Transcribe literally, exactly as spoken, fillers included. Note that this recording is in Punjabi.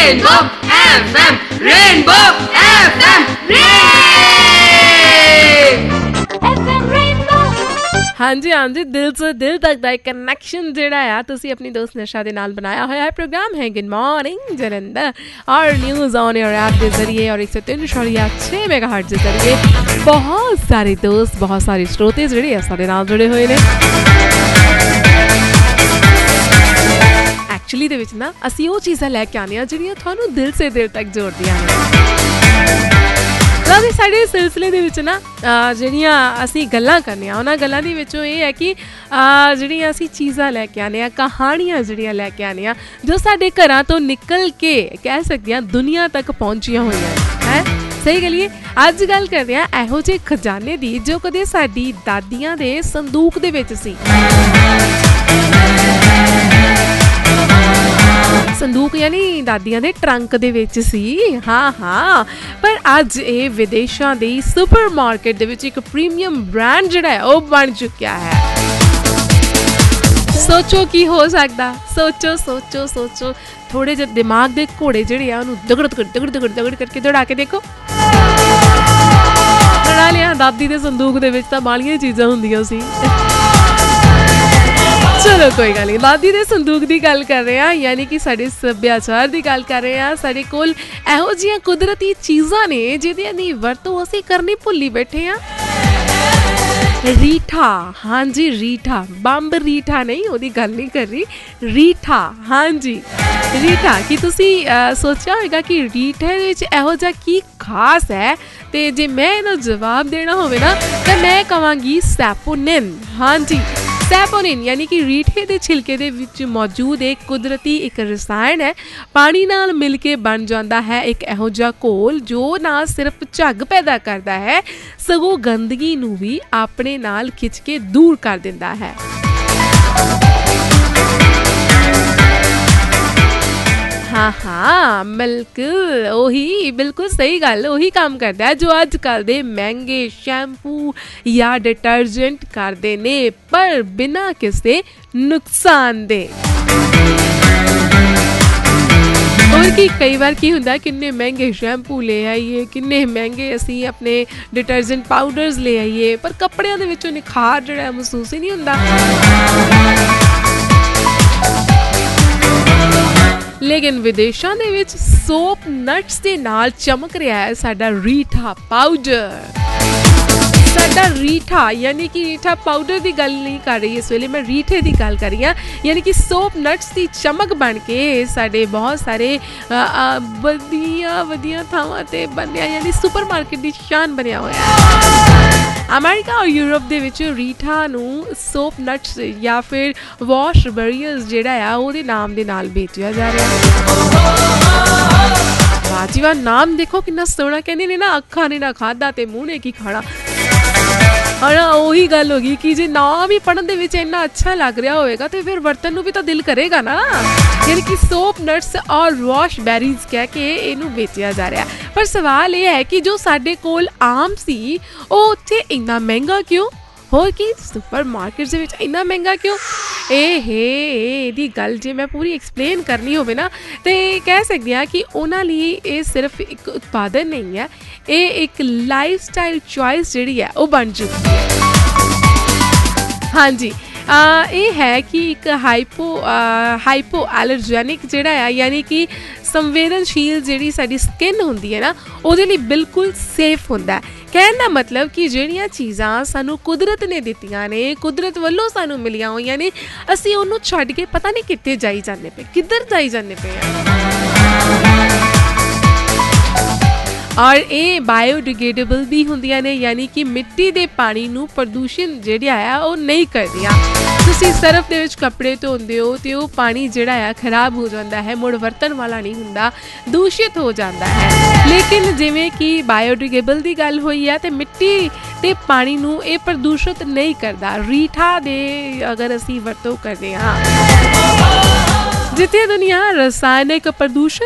Rainbow F M, Rainbow F M, ਹਾਂਜੀ ਹਾਂਜੀ ਦਿਲ ਤੋਂ ਦਿਲ ਤੱਕ ਦਾ ਕਨੈਕਸ਼ਨ ਜਿਹੜਾ ਆ ਤੁਸੀਂ ਆਪਣੀ ਦੋਸਤ ਨਿਸ਼ਾ ਦੇ ਨਾਲ ਬਣਾਇਆ ਹੋਇਆ ਹੈ। ਪ੍ਰੋਗਰਾਮ ਹੈ ਗੁੱਡ ਮਾਰਨਿੰਗ ਜਲੰਧਰ और न्यूज़ ऑन एयर ऐप के जरिए और एक सौ तीन दशमलव छह मेगाहर्ट्ज़ के जरिए बहुत सारे दोस्त बहुत सारे श्रोते ਜਿਹੜੇ ਆ ਸਾਡੇ ਨਾਲ ਜੁੜੇ ਹੋਏ ਨੇ। ਐਕਚੁਅਲੀ ਦੇ ਵਿੱਚ ਨਾ ਅਸੀਂ ਉਹ ਚੀਜ਼ਾਂ ਲੈ ਕੇ ਆਉਂਦੇ ਹਾਂ ਜਿਹੜੀਆਂ ਤੁਹਾਨੂੰ ਦਿਲ ਸੇ ਦਿਲ ਤੱਕ ਜੋੜਦੀਆਂ ਨੇ। ਤਾਂ ਸਾਡੇ ਸਿਲਸਿਲੇ ਦੇ ਵਿੱਚ ਨਾ ਜਿਹੜੀਆਂ ਅਸੀਂ ਗੱਲਾਂ ਕਰਨੀਆਂ ਉਹਨਾਂ ਗੱਲਾਂ ਦੇ ਵਿੱਚੋਂ ਇਹ ਹੈ ਕਿ ਜਿਹੜੀਆਂ ਅਸੀਂ ਚੀਜ਼ਾਂ ਲੈ ਕੇ ਆਉਂਦੇ ਹਾਂ, ਕਹਾਣੀਆਂ ਜਿਹੜੀਆਂ ਲੈ ਕੇ ਆਉਂਦੇ ਹਾਂ ਜੋ ਸਾਡੇ ਘਰਾਂ ਤੋਂ ਨਿਕਲ ਕੇ ਕਹਿ ਸਕਦੇ ਹਾਂ ਦੁਨੀਆ ਤੱਕ ਪਹੁੰਚੀਆਂ ਹੋਈਆਂ ਹੈ। ਸਹੀ ਗਲੀਏ ਅੱਜ ਗੱਲ ਕਰਦੇ ਹਾਂ ਇਹੋ ਜਿਹੇ ਖਜ਼ਾਨੇ ਦੀ ਜੋ ਕਦੇ ਸਾਡੀ ਦਾਦੀਆਂ ਦੇ ਸੰਦੂਕ ਦੇ ਵਿੱਚ ਸੀ। ਸੰਦੂਕ ਯਾਨੀ ਦਾਦੀਆਂ ਦੇ ਟਰੰਕ ਦੇ ਵਿੱਚ ਸੀ। ਹਾਂ ਹਾਂ ਪਰ ਅੱਜ ਇਹ ਵਿਦੇਸ਼ਾਂ ਦੀ ਸੁਪਰ ਮਾਰਕੀਟ ਦੇ ਵਿੱਚ ਇੱਕ ਪ੍ਰੀਮੀਅਮ ਬ੍ਰਾਂਡ ਜਿਹੜਾ ਹੈ ਉਹ ਬਣ ਚੁੱਕਿਆ ਹੈ। ਸੋਚੋ ਕੀ ਹੋ ਸਕਦਾ, ਸੋਚੋ ਸੋਚੋ ਸੋਚੋ ਥੋੜੇ ਜਿਹੇ ਦਿਮਾਗ ਦੇ ਘੋੜੇ ਜਿਹੜੇ ਆ ਉਹਨੂੰ ਦਗੜ ਦਗੜ ਦਗੜ ਦਗੜ ਦਗੜ ਕਰਕੇ ਦੌੜਾ ਕੇ ਦੇਖੋ। ਬਣਾ ਲਿਆ ਦਾਦੀ ਦੇ ਸੰਦੂਕ ਦੇ ਵਿੱਚ ਤਾਂ ਬਾਲੀਆਂ ਚੀਜ਼ਾਂ ਹੁੰਦੀਆਂ ਸੀ। ਚਲੋ ਕੋਈ ਗੱਲ ਨਹੀਂ, ਦਾਦੀ ਦੇ ਸੰਦੂਕ ਦੀ ਗੱਲ ਕਰ ਰਹੇ ਹਾਂ ਯਾਨੀ ਕਿ ਸਾਡੇ ਸੱਭਿਆਚਾਰ ਦੀ ਗੱਲ ਕਰ ਰਹੇ ਹਾਂ। ਸਾਡੇ ਕੋਲ ਇਹੋ ਜਿਹੀਆਂ ਕੁਦਰਤੀ ਚੀਜ਼ਾਂ ਨੇ ਜਿਹਦੀਆਂ ਦੀ ਵਰਤੋਂ ਅਸੀਂ ਕਰਨੀ ਭੁੱਲੀ ਬੈਠੇ ਹਾਂ। ਰੀਠਾ, ਹਾਂਜੀ ਰੀਠਾ, ਬੰਬ ਰੀਠਾ ਨਹੀਂ, ਉਹਦੀ ਗੱਲ ਨਹੀਂ ਕਰ ਰਹੀ, ਰੀਠਾ। ਹਾਂਜੀ ਰੀਠਾ, ਕੀ ਤੁਸੀਂ ਸੋਚਿਆ ਹੋਵੇਗਾ ਕਿ ਰੀਠੇ ਦੇ ਵਿੱਚ ਇਹੋ ਜਿਹਾ ਕੀ ਖਾਸ ਹੈ? ਤੇ ਜੇ ਮੈਂ ਇਹਦਾ ਜਵਾਬ ਦੇਣਾ ਹੋਵੇ ਨਾ ਤਾਂ ਮੈਂ ਕਹਾਂਗੀ ਸੈਪੋਨਿਨ। ਹਾਂਜੀ ਸੈਪੋਨਿਨ ਯਾਨੀ ਕਿ ਰੀਠੇ ਦੇ ਛਿਲਕੇ ਦੇ ਵਿੱਚ ਮੌਜੂਦ ਇੱਕ ਕੁਦਰਤੀ ਇੱਕ ਰਸਾਇਣ ਹੈ। ਪਾਣੀ ਨਾਲ ਮਿਲ ਕੇ ਬਣ ਜਾਂਦਾ ਹੈ ਇੱਕ ਇਹੋ ਜਿਹਾ ਘੋਲ ਜੋ ਨਾ ਸਿਰਫ ਝੱਗ ਪੈਦਾ ਕਰਦਾ ਹੈ ਸਗੋਂ ਗੰਦਗੀ ਨੂੰ ਵੀ ਆਪਣੇ ਨਾਲ ਖਿੱਚ ਕੇ ਦੂਰ ਕਰ ਦਿੰਦਾ ਹੈ। हाँ हाँ बिल्कुल ਉਹੀ ਬਿਲਕੁਲ ਸਹੀ ਗੱਲ, ਉਹੀ ਕੰਮ ਕਰਦਾ ਜੋ ਅੱਜ ਕੱਲ੍ਹ ਦੇ ਮਹਿੰਗੇ ਸ਼ੈਂਪੂ ਜਾਂ ਡਿਟਰਜੈਂਟ ਕਰਦੇ ਨੇ ਪਰ ਬਿਨਾਂ ਕਿਸੇ ਨੁਕਸਾਨ ਦੇ। और कि कई बार की ਹੁੰਦਾ ਕਿੰਨੇ ਮਹਿੰਗੇ ਸ਼ੈਂਪੂ ਲੈ ਆਈਏ, ਕਿੰਨੇ ਮਹਿੰਗੇ ਅਸੀਂ ਆਪਣੇ ਡਿਟਰਜੈਂਟ ਪਾਊਡਰਸ ਲੈ ਆਈਏ ਪਰ ਕੱਪੜਿਆਂ ਦੇ ਵਿੱਚੋਂ ਨਿਖਾਰ ਜਿਹੜਾ ਮਹਿਸੂਸ ਹੀ ਨਹੀਂ ਹੁੰਦਾ। ਲੇਕਿਨ ਵਿਦੇਸ਼ਾਂ ਦੇ ਵਿੱਚ ਸੋਪ ਨਟਸ ਦੇ ਨਾਲ ਚਮਕ ਰਿਹਾ ਹੈ ਸਾਡਾ ਰੀਠਾ ਪਾਊਡਰ। ਸਾਡਾ ਰੀਠਾ ਯਾਨੀ ਕਿ ਰੀਠਾ ਪਾਊਡਰ ਦੀ ਗੱਲ ਨਹੀਂ ਕਰ ਰਹੀ ਇਸ ਵੇਲੇ, ਮੈਂ ਰੀਠੇ ਦੀ ਗੱਲ ਕਰ ਰਹੀ ਹਾਂ। ਯਾਨੀ ਕਿ ਸੋਪ ਨਟਸ ਦੀ ਚਮਕ ਬਣ ਕੇ ਸਾਡੇ ਬਹੁਤ ਸਾਰੇ ਵਧੀਆ ਵਧੀਆ ਥਾਵਾਂ 'ਤੇ ਬਣਿਆ ਯਾਨੀ ਸੁਪਰ ਮਾਰਕੀਟ ਦੀ ਸ਼ਾਨ ਬਣਿਆ ਹੋਇਆ ਹੈ। ਅਮਰੀਕਾ ਔਰ ਯੂਰਪ ਦੇ ਵਿੱਚ ਰੀਠਾ ਨੂੰ ਸੋਪ ਨਟਸ ਜਾਂ ਫਿਰ ਵਾਸ਼ ਬੈਰੀਅਰਸ ਜਿਹੜਾ ਆ ਉਹਦੇ ਨਾਮ ਦੇ ਨਾਲ ਵੇਚਿਆ ਜਾ ਰਿਹਾ ਹੈ। ਵਾਜੀਵਾ ਨਾਮ ਦੇਖੋ ਕਿੰਨਾ ਸੋਹਣਾ, ਕਹਿੰਦੇ ਨੇ ਨਾ ਅੱਖਾਂ ਨੇ ਨਾ ਖਾਧਾ ਤੇ ਮੂੰਹ ਨੇ ਕੀ ਖਾਣਾ। ਹਾਂ ਉਹੀ ਗੱਲ ਹੋ ਗਈ ਕਿ ਜੇ ਨਾਮ ਹੀ ਪੜ੍ਹਨ ਦੇ ਵਿੱਚ ਇੰਨਾ ਅੱਛਾ ਲੱਗ ਰਿਹਾ ਹੋਵੇਗਾ ਤੇ ਫਿਰ ਵਰਤਨ ਨੂੰ ਵੀ ਤਾਂ ਦਿਲ ਕਰੇਗਾ ਨਾ। ਯਾਨੀ ਕਿ ਸੋਪ ਨਟਸ ਔਰ ਵਾਸ਼ ਬੈਰੀਜ਼ ਕਹਿ ਕੇ ਇਹਨੂੰ ਵੇਚਿਆ ਜਾ ਰਿਹਾ। ਪਰ ਸਵਾਲ ਇਹ ਹੈ ਕਿ ਜੋ ਸਾਡੇ ਕੋਲ ਆਮ ਸੀ ਉਹ ਉੱਥੇ ਇੰਨਾ ਮਹਿੰਗਾ ਕਿਉਂ? ਹੋਰ ਕੀ ਸੁਪਰ ਮਾਰਕੀਟ ਦੇ ਵਿੱਚ ਇੰਨਾ ਮਹਿੰਗਾ ਕਿਉਂ? ਇਹ ਹੈ ਇਹਦੀ ਗੱਲ ਜੇ ਮੈਂ ਪੂਰੀ ਐਕਸਪਲੇਨ ਕਰਨੀ ਹੋਵੇ ਨਾ ਤੇ ਕਹਿ ਸਕਦੀ ਹਾਂ ਕਿ ਉਹਨਾਂ ਲਈ ਇਹ ਸਿਰਫ ਇੱਕ ਉਤਪਾਦਨ ਨਹੀਂ ਹੈ, ਇਹ ਇੱਕ ਲਾਈਫ ਸਟਾਈਲ ਚੋਇਸ ਜਿਹੜੀ ਹੈ ਉਹ ਬਣ ਚੁੱਕੀ ਹੈ। ਹਾਂਜੀ ਇਹ ਹੈ ਕਿ ਇੱਕ ਹਾਈਪੋ ਹਾਈਪੋ ਐਲਰਜੈਨਿਕ ਜਿਹੜਾ ਆ ਯਾਨੀ ਕਿ ਸੰਵੇਦਨਸ਼ੀਲ ਜਿਹੜੀ ਸਾਡੀ ਸਕਿਨ ਹੁੰਦੀ ਹੈ ਨਾ ਉਹਦੇ ਲਈ ਬਿਲਕੁਲ ਸੇਫ ਹੁੰਦਾ। ਕਹਿਣ ਦਾ ਮਤਲਬ ਕਿ ਜਿਹੜੀਆਂ ਚੀਜ਼ਾਂ ਸਾਨੂੰ ਕੁਦਰਤ ਨੇ ਦਿੱਤੀਆਂ ਨੇ, ਕੁਦਰਤ ਵੱਲੋਂ ਸਾਨੂੰ ਮਿਲੀਆਂ ਹੋਈਆਂ ਨੇ, ਅਸੀਂ ਉਹਨੂੰ ਛੱਡ ਕੇ ਪਤਾ ਨਹੀਂ ਕਿੱਥੇ ਜਾਈ ਜਾਂਦੇ ਪਏ, ਕਿੱਧਰ ਜਾਈ ਜਾਂਦੇ ਪਏ ਆ। ਔਰ ਇਹ ਬਾਇਓਡਿਗੇਡੇਬਲ ਵੀ ਹੁੰਦੀਆਂ ਨੇ ਯਾਨੀ ਕਿ ਮਿੱਟੀ ਦੇ ਪਾਣੀ ਨੂੰ ਪ੍ਰਦੂਸ਼ਣ ਜਿਹੜਾ ਆ ਉਹ ਨਹੀਂ ਕਰਦੀਆਂ। ਤੁਸੀਂ ਸਰਫ ਦੇ ਵਿੱਚ ਕੱਪੜੇ ਧੋਂਦੇ ਹੋ ਤੇ ਉਹ ਪਾਣੀ ਜਿਹੜਾ ਆ ਖਰਾਬ ਹੋ ਜਾਂਦਾ ਹੈ, ਮੁੜ ਵਰਤਣ ਵਾਲਾ ਨਹੀਂ ਹੁੰਦਾ, ਦੂਸ਼ਿਤ ਹੋ ਜਾਂਦਾ ਹੈ। ਲੇਕਿਨ ਜਿਵੇਂ ਕਿ ਬਾਇਓਡਿਗੇਬਲ ਦੀ ਗੱਲ ਹੋਈ ਹੈ ਤੇ ਮਿੱਟੀ ਤੇ ਪਾਣੀ ਨੂੰ ਇਹ ਪ੍ਰਦੂਸ਼ਿਤ ਨਹੀਂ ਕਰਦਾ। ਰੀਠਾ ਦੇ ਅਗਰ ਅਸੀਂ ਵਰਤੋਂ ਕਰਦੇ ਹਾਂ ਜਿੱਥੇ ਦੁਨੀਆ ਰਸਾਇਣਿਕ ਪ੍ਰਦੂਸ਼ਣ